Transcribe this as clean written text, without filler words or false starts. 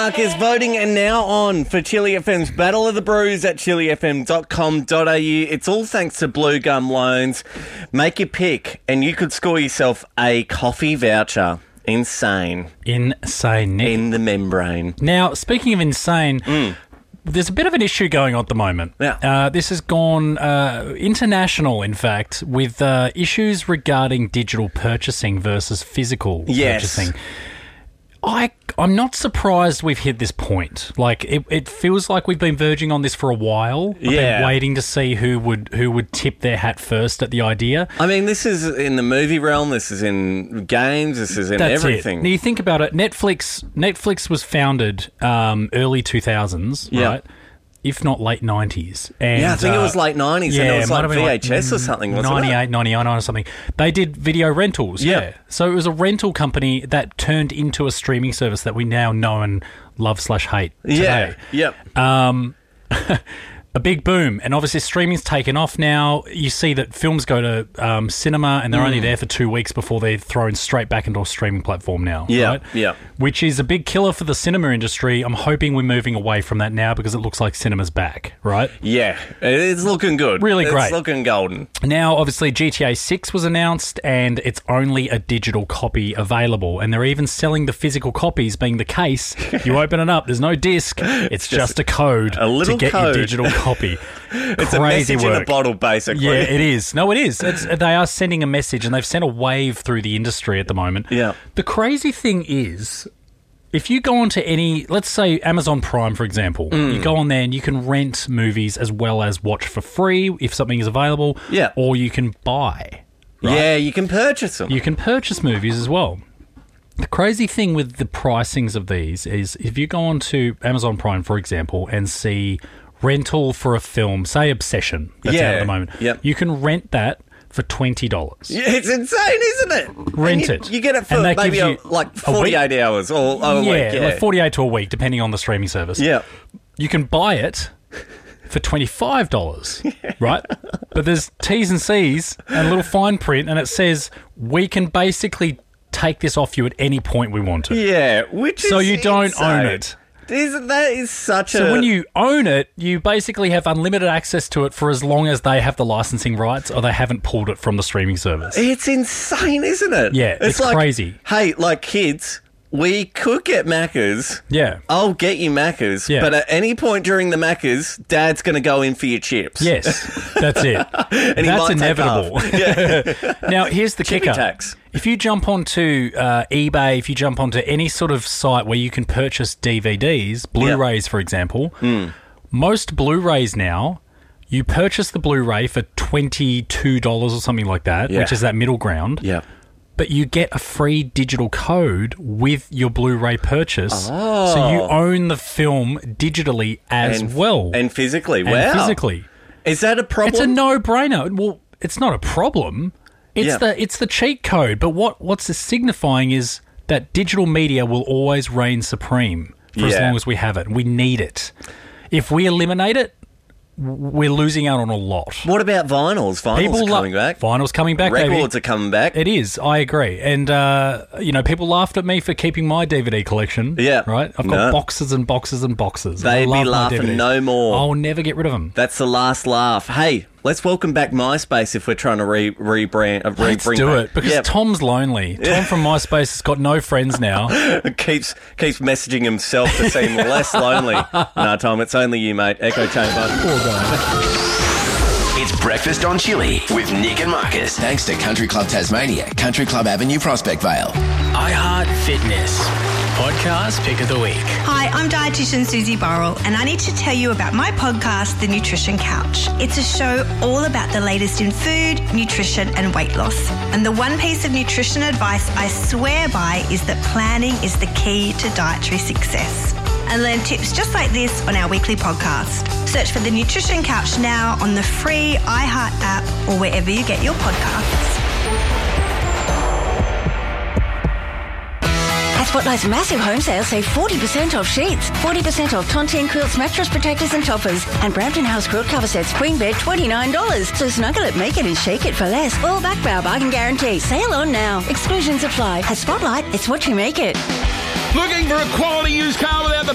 Marcus. Voting and now on for Chili FM's Battle of the Brews at chilifm.com.au. It's all thanks to Blue Gum Loans. Make your pick and you could score yourself a coffee voucher. Insane. Insane, Nick. In the membrane. Now, speaking of insane, there's a bit of an issue going on at the moment. Yeah. This has gone international, in fact, with issues regarding digital purchasing versus physical purchasing. I'm not surprised we've hit this point. Like, it feels like we've been verging on this for a while. I've been waiting to see who would tip their hat first at the idea. I mean, this is in the movie realm. This is in games. This is in everything. Now, you think about it. Netflix was founded early 2000s, right? If not late 90s. And, I think it was late 90s, and it was like VHS or something, wasn't 98, 99 or something. They did video rentals, So it was a rental company that turned into a streaming service that we now know and love / hate today. A big boom, and obviously streaming's taken off now. You see that films go to cinema and they're only there for 2 weeks before they're thrown straight back into a streaming platform now, right? Which is a big killer for the cinema industry. I'm hoping we're moving away from that now because it looks like cinema's back, right? Yeah, it's looking good. Really great. It's looking golden. Now, obviously, GTA 6 was announced and it's only a digital copy available, and they're even selling the physical copies, being the case. You open it up, there's no disc, it's just a code to get your digital copy. It's a message in a bottle, basically. Yeah, it is. No, it is. They are sending a message, and they've sent a wave through the industry at the moment. Yeah. The crazy thing is, if you go onto any, let's say Amazon Prime, for example, you go on there and you can rent movies as well as watch for free if something is available. Yeah. Or you can buy. Right? Yeah, you can purchase them. You can purchase movies as well. The crazy thing with the pricings of these is if you go onto Amazon Prime, for example, and see rental for a film, say Obsession, that's out at the moment. Yep. You can rent that for $20. Yeah, it's insane, isn't it? Rent it. You get it for maybe like 48 hours or a week. Yeah, like 48 to a week, depending on the streaming service. Yeah. You can buy it for $25, right? But there's T's and C's and a little fine print, and it says we can basically take this off you at any point we want to. Yeah, which is so you don't insane. own it. That is such So when you own it, you basically have unlimited access to it for as long as they have the licensing rights or they haven't pulled it from the streaming service. It's insane, isn't it? Yeah, it's like, crazy. Hey, like kids, we could get Maccas. Yeah. I'll get you Maccas. Yeah. But at any point during the Maccas, Dad's going to go in for your chips. Yes, that's it. And that's inevitable. Yeah. Now, here's the kicker. Tax. If you jump onto eBay, if you jump onto any sort of site where you can purchase DVDs, Blu-rays, for example, most Blu-rays now, you purchase the Blu-ray for $22 or something like that, which is that middle ground. Yeah. But you get a free digital code with your Blu-ray purchase. Oh. So you own the film digitally as well. And physically. And wow. physically. Is that a problem? It's a no-brainer. Well, it's not a problem. It's the cheat code. But what's signifying is that digital media will always reign supreme for as long as we have it. We need it. If we eliminate it, we're losing out on a lot. What about vinyls? Vinyls are coming back. Vinyls coming back, Records are coming back. It is. I agree. And, people laughed at me for keeping my DVD collection. Yeah. Right? I've got boxes and boxes and boxes. They'd be laughing no more. I'll never get rid of them. That's the last laugh. Hey, let's welcome back MySpace if we're trying to rebrand. Let's do it. Because Tom's lonely. Tom from MySpace has got no friends now. keeps messaging himself to seem less lonely. No, Tom, it's only you, mate. Echo chamber. Poor guy. It's Breakfast on Chili with Nick and Marcus. Thanks to Country Club Tasmania, Country Club Avenue, Prospect Vale. iHeart Fitness Podcast Pick of the Week. Hi, I'm dietitian Susie Burrell, and I need to tell you about my podcast, The Nutrition Couch. It's a show all about the latest in food, nutrition, and weight loss. And the one piece of nutrition advice I swear by is that planning is the key to dietary success. And learn tips just like this on our weekly podcast. Search for The Nutrition Couch now on the free iHeart app or wherever you get your podcasts. At Spotlight's massive home sale, save 40% off sheets, 40% off Tontine quilts, mattress protectors and toppers, and Brampton House quilt cover sets, queen bed, $29. So snuggle it, make it and shake it for less. All back by our bargain guarantee. Sale on now. Exclusions apply. At Spotlight, it's what you make it. Looking for a quality used car without the